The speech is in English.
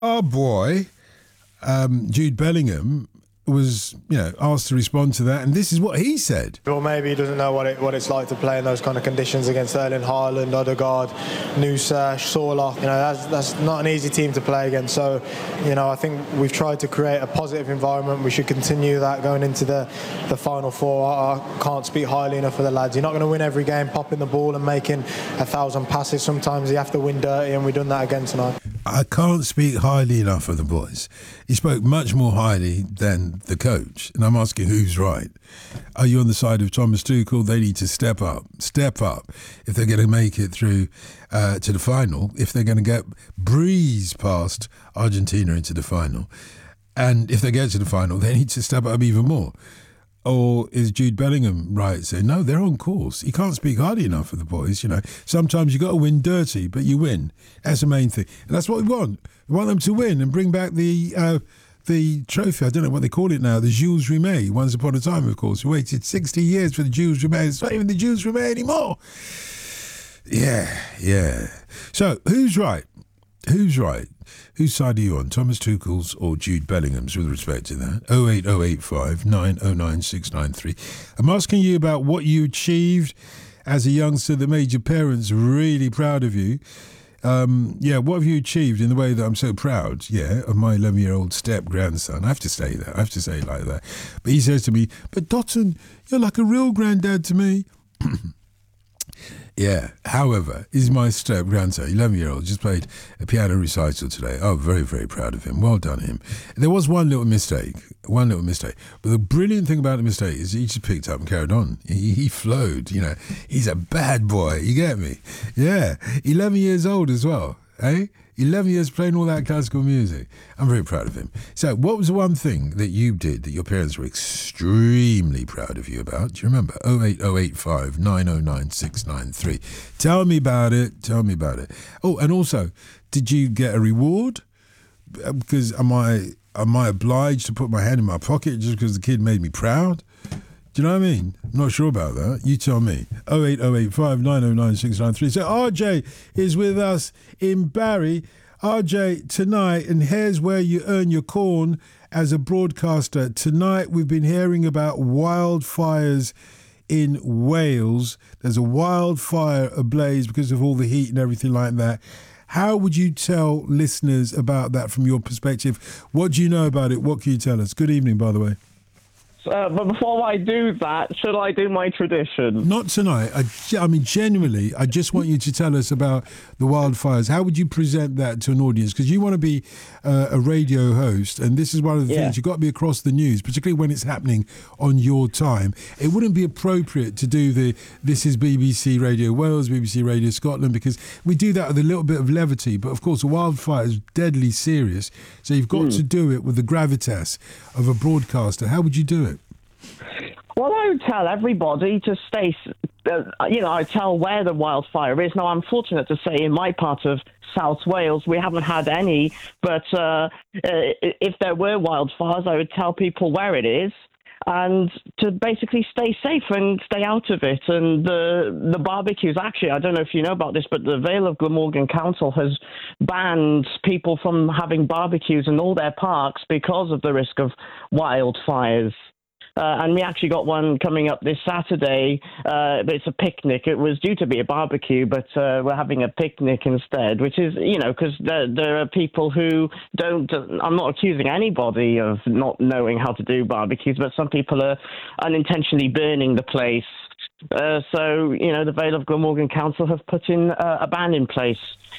Our boy, Jude Bellingham, was asked to respond to that, and this is what he said. Or maybe he doesn't know what it's like to play in those kind of conditions against Erling Haaland, Odegaard, Nusa, Salah. That's not an easy team to play against. So, I think we've tried to create a positive environment. We should continue that going into the final four. I can't speak highly enough for the lads. You're not going to win every game popping the ball and making 1,000 passes. Sometimes you have to win dirty, and we've done that again tonight. I can't speak highly enough of the boys. He spoke much more highly than the coach. And I'm asking who's right. Are you on the side of Thomas Tuchel? They need to step up if they're going to make it through to the final, if they're going to breeze past Argentina into the final. And if they get to the final, they need to step up even more. Or is Jude Bellingham right saying, no, they're on course? You can't speak highly enough of the boys, Sometimes you got to win dirty, but you win. That's the main thing. And that's what we want. We want them to win and bring back the trophy. I don't know what they call it now, the Jules Rimet. Once upon a time, of course. We waited 60 years for the Jules Rimet. It's not even the Jules Rimet anymore. Yeah. So, who's right? Whose side are you on? Thomas Tuchel's or Jude Bellingham's with respect to that? 08085 909 693. I'm asking you about what you achieved as a youngster that made your parents really proud of you. What have you achieved in the way that I'm so proud, of my 11-year-old step-grandson? I have to say that. I have to say it like that. But he says to me, but Dotton, you're like a real granddad to me. Yeah, however, is my step-grandson, 11-year-old, just played a piano recital today. Oh, very, very proud of him. Well done, him. There was one little mistake. But the brilliant thing about the mistake is he just picked up and carried on. He flowed, He's a bad boy, you get me? Yeah, 11 years old as well, eh? 11 years playing all that classical music. I'm very proud of him. So what was the one thing that you did that your parents were extremely proud of you about? Do you remember? 08085 909 693. Tell me about it. Oh, and also, did you get a reward? Because am I obliged to put my hand in my pocket just because the kid made me proud? Do you know what I mean? I'm not sure about that. You tell me. 08085 909 693. So RJ is with us in Barry. RJ, tonight, and here's where you earn your corn as a broadcaster. Tonight we've been hearing about wildfires in Wales. There's a wildfire ablaze because of all the heat and everything like that. How would you tell listeners about that from your perspective? What do you know about it? What can you tell us? Good evening, by the way. But before I do that, should I do my tradition? Not tonight. I mean, genuinely, I just want you to tell us about the wildfires. How would you present that to an audience? Because you want to be a radio host, and this is one of the things. You've got to be across the news, particularly when it's happening on your time. It wouldn't be appropriate to do this is BBC Radio Wales, BBC Radio Scotland, because we do that with a little bit of levity. But, of course, a wildfire is deadly serious, so you've got to do it with the gravitas of a broadcaster. How would you do it? Well, I would tell everybody to stay, I tell where the wildfire is. Now, I'm fortunate to say in my part of South Wales, we haven't had any, but if there were wildfires, I would tell people where it is and to basically stay safe and stay out of it. And the barbecues, actually, I don't know if you know about this, but the Vale of Glamorgan Council has banned people from having barbecues in all their parks because of the risk of wildfires. And we actually got one coming up this Saturday, but it's a picnic. It was due to be a barbecue, but we're having a picnic instead, which is, because there are people who don't, I'm not accusing anybody of not knowing how to do barbecues, but some people are unintentionally burning the place. So, the Vale of Glamorgan Council have put in a ban in place.